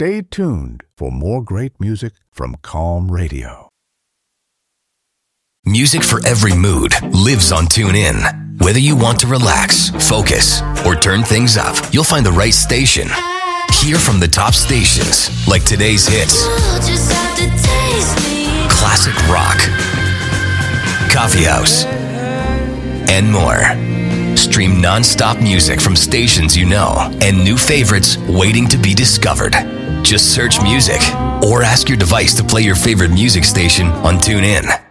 stay tuned for more great music from Calm Radio. Music for every mood lives on TuneIn. Whether you want to relax, focus, or turn things up, you'll find the right station. Hear from the top stations like today's hits, classic rock, coffee house, and more. Stream non-stop music from stations you know and new favorites waiting to be discovered. Just search music or ask your device to play your favorite music station on TuneIn.